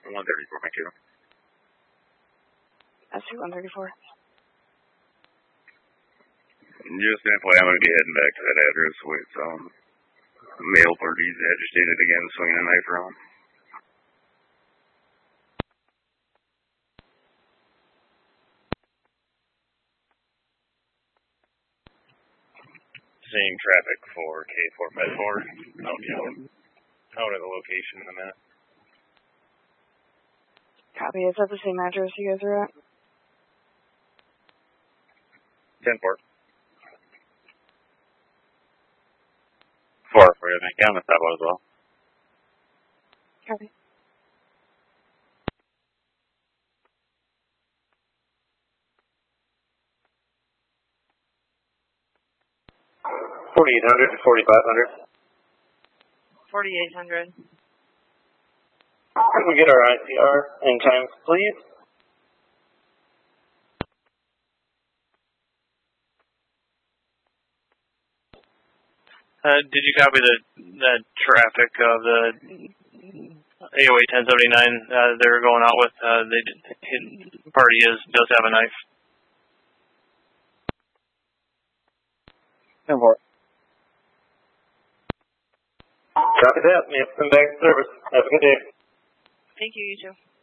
134, thank you. SC-134. Just FYI, I'm going to be heading back to that address with male parties agitated again, swinging a knife around. Seeing traffic for K454. Out at the location in a minute. Copy. Is that the same address you guys are at? 10-4. 4 for you, thank you. I'm going to stop out as well. Copy. $4,800 to $4,500. 4,800. Can we get our ICR in time, please? Did you copy the traffic of the AOA 1079 they were going out with? The party does have a knife. 10-4. Copy that. We have some back service. Have a good day. Thank you, you too.